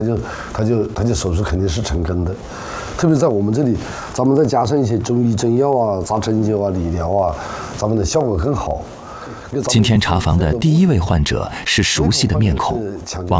他就手术肯定是成功的。特别在我们这里，咱们再加上一些中医中药啊、扎针灸啊、理疗啊，咱们的效果更好。 今天查房的第一位患者是熟悉的面孔，王